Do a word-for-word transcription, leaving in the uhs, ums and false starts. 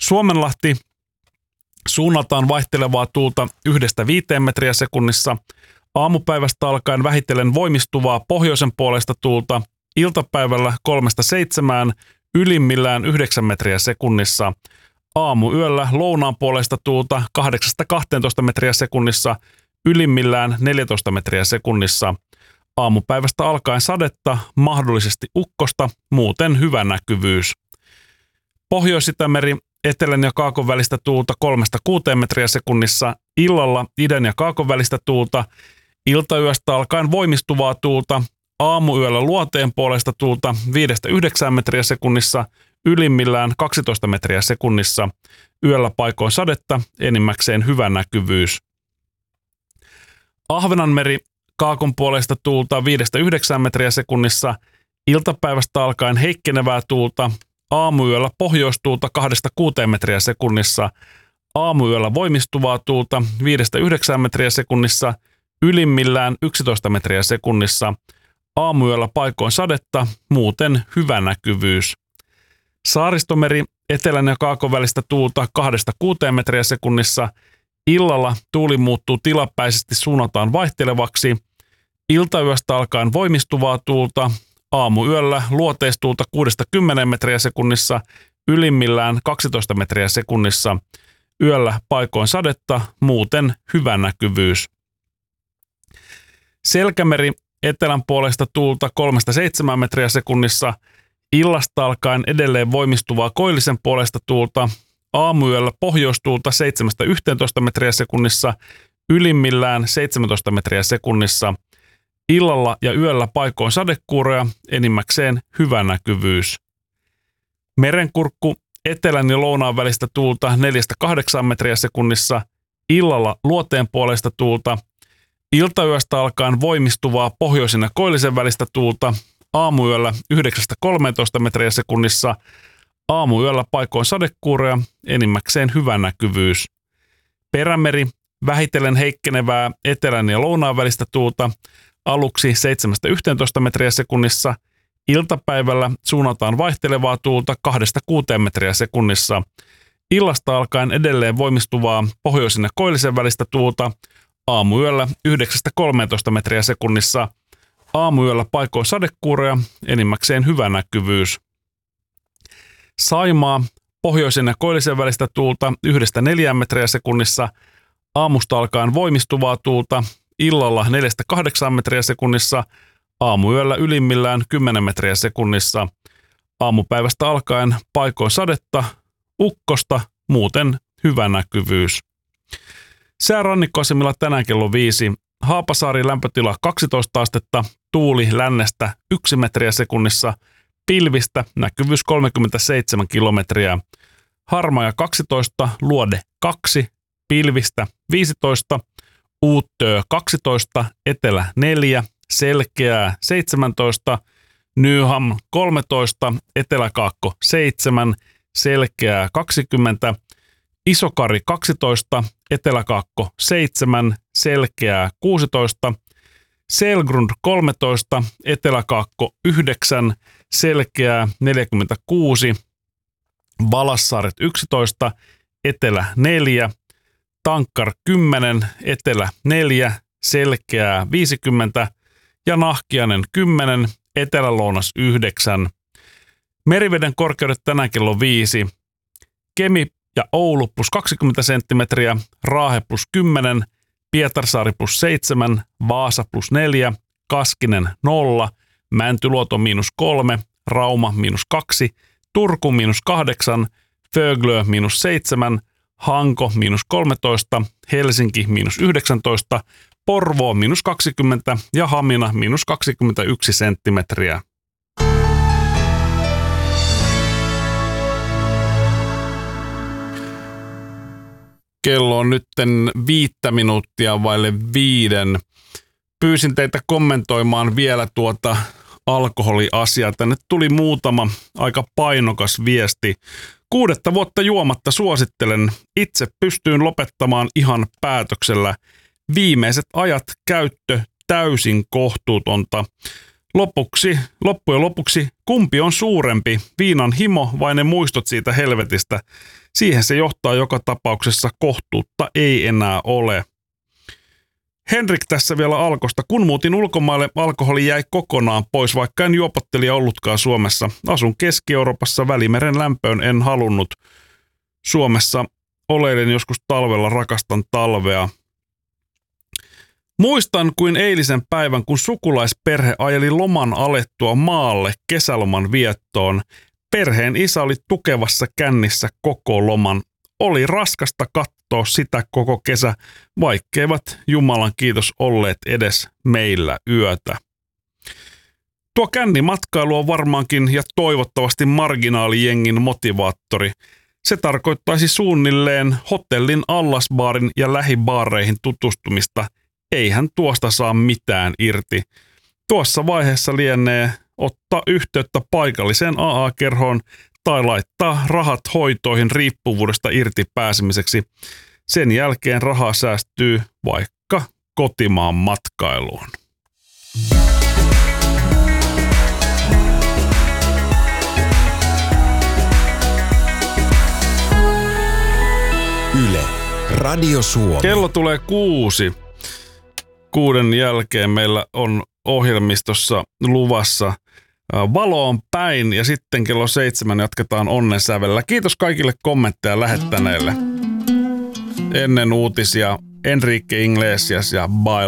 Suomenlahti, suunnataan vaihtelevaa tuulta yhdestä viiteen metriä sekunnissa. Aamupäivästä alkaen vähitellen voimistuvaa pohjoisen puolesta tuulta. Iltapäivällä kolmesta seitsemään, ylimmillään yhdeksän metriä sekunnissa. Aamuyöllä lounaan puolesta tuulta kahdeksasta kahteentoista metriä sekunnissa, ylimmillään neljätoista metriä sekunnissa. Aamupäivästä alkaen sadetta, mahdollisesti ukkosta, muuten hyvä näkyvyys. Pohjois-Itämeri, etelän ja kaakon välistä tuulta kolmesta kuuteen metriä sekunnissa, illalla idän ja kaakon välistä tuulta, iltayöstä alkaen voimistuvaa tuulta, aamuyöllä luoteen puolesta tuulta viidestä yhdeksään metriä sekunnissa, ylimmillään kaksitoista metriä sekunnissa, yöllä paikoin sadetta, enimmäkseen hyvä näkyvyys. Ahvenanmeri, kaakon puolesta tuulta viidestä yhdeksään metriä sekunnissa, iltapäivästä alkaen heikkenevää tuulta, aamuyöllä pohjoistuulta kahdesta kuuteen metriä sekunnissa, aamuyöllä voimistuvaa tuulta viidestä yhdeksään metriä sekunnissa, ylimmillään yksitoista metriä sekunnissa, aamuyöllä paikoin sadetta, muuten hyvä näkyvyys. Saaristomeri, etelän ja kaakon välistä tuulta kahdesta kuuteen metriä sekunnissa, illalla tuuli muuttuu tilapäisesti suunnataan vaihtelevaksi, iltayöstä alkaen voimistuvaa tuulta, aamuyöllä luoteistuulta kuudesta kymmeneen metriä sekunnissa, ylimmillään kaksitoista metriä sekunnissa, yöllä paikoin sadetta, muuten hyvä näkyvyys. Selkämeri, etelän puolesta tuulta kolmesta seitsemään metriä sekunnissa, illasta alkaen edelleen voimistuvaa koillisen puolesta tuulta, aamuyöllä pohjoistuulta seitsemästä yhteentoista metriä sekunnissa, ylimmillään seitsemäntoista metriä sekunnissa, illalla ja yöllä paikoin sadekuuroja, enimmäkseen hyvä näkyvyys. Merenkurkku, etelän ja lounaan välistä tuulta neljästä kahdeksaan metriä sekunnissa, illalla luoteen puolesta tuulta, iltayöstä alkaen voimistuvaa pohjoisen ja koillisen välistä tuulta, aamuyöllä yhdeksästä kolmeentoista metriä sekunnissa, aamuyöllä paikoin sadekuuroja, enimmäkseen hyvä näkyvyys. Perämeri, vähitellen heikkenevää etelän ja lounaan välistä tuulta, aluksi seitsemästä yhteentoista metriä sekunnissa, iltapäivällä suunnataan vaihtelevaa tuulta kahdesta kuuteen metriä sekunnissa, illasta alkaen edelleen voimistuvaa pohjoisen ja koillisen välistä tuulta, aamuyöllä yhdeksästä kolmeentoista metriä sekunnissa, aamuyöllä paikoin sadekuuroja, enimmäkseen hyvä näkyvyys. Saimaa, pohjoisen ja koillisen välistä tuulta yhdestä neljään metriä sekunnissa, aamusta alkaen voimistuvaa tuulta, illalla neljästä kahdeksaan metriä sekunnissa, aamuyöllä ylimmillään kymmenen metriä sekunnissa, aamupäivästä alkaen paikoin sadetta, ukkosta, muuten hyvä näkyvyys. Sää rannikkoasemilla tänään kello viisi. Haapasaari lämpötila kaksitoista astetta, tuuli lännestä yksi metriä sekunnissa, pilvistä näkyvyys kolmekymmentäseitsemän kilometriä. Harmaja kaksitoista, luode kaksi, pilvistä viisitoista, Uuttöö kaksitoista, etelä neljä, selkeää seitsemäntoista, Nyham kolmetoista, eteläkaakko seitsemän, selkeää kaksikymmentä, Isokari kaksitoista, eteläkaakko seitsemän, selkeää kuusitoista, Selgrund kolmetoista, eteläkaakko yhdeksän, selkeää neljäkymmentäkuusi, Valassaaret yksitoista, etelä neljä, Tankkar kymmenen, etelä neljä, selkeää viisikymmentä ja Nahkiainen kymmenen, etelä-lounas yhdeksän. Meriveden korkeudet tänään kello viisi. Kemi ja Oulu plus kaksikymmentä senttimetriä, Raahe plus kymmenen, Pietarsaari plus seitsemän, Vaasa plus neljä, Kaskinen nolla, Mäntyluoto miinus kolme, Rauma miinus kaksi, Turku miinus kahdeksan, Föglö miinus seitsemän, Hanko miinus kolmetoista, Helsinki miinus yhdeksäntoista, Porvoo miinus kaksikymmentä ja Hamina miinus kaksikymmentäyksi senttimetriä. Kello on nytten viittä minuuttia vaille viiden. Pyysin teitä kommentoimaan vielä tuota alkoholiasiaa. Tänne tuli muutama aika painokas viesti. Kuudetta vuotta juomatta suosittelen. Itse pystyin lopettamaan ihan päätöksellä. Viimeiset ajat käyttö täysin kohtuutonta. Lopuksi, loppujen lopuksi, kumpi on suurempi? Viinan himo vai ne muistot siitä helvetistä? Siihen se johtaa joka tapauksessa, kohtuutta ei enää ole. Henrik tässä vielä Alkosta. Kun muutin ulkomaille, alkoholi jäi kokonaan pois, vaikka en juopottelija ollutkaan Suomessa. Asun Keski-Euroopassa, Välimeren lämpöön en halunnut. Suomessa oleilen joskus talvella, rakastan talvea. Muistan kuin eilisen päivän, kun sukulaisperhe ajeli loman alettua maalle kesäloman viettoon. Perheen isä oli tukevassa kännissä koko loman. Oli raskasta katsoa sitä koko kesä, vaikkeivat Jumalan kiitos olleet edes meillä yötä. Tuo kännimatkailu on varmaankin ja toivottavasti marginaalijengin motivaattori. Se tarkoittaisi suunnilleen hotellin allasbaarin ja lähibaareihin tutustumista. Eihän tuosta saa mitään irti. Tuossa vaiheessa lienee ottaa yhteyttä paikalliseen A A-kerhoon tai laittaa rahat hoitoihin riippuvuudesta irti pääsemiseksi. Sen jälkeen rahaa säästyy vaikka kotimaan matkailuun. Yle, Radio Suomi. Kello tulee kuusi. Kuuden jälkeen meillä on ohjelmistossa luvassa Valo on päin ja sitten kello seitsemän jatketaan onnensävellä. Kiitos kaikille kommentteja lähettäneille. Ennen uutisia Enrique Iglesias ja Bye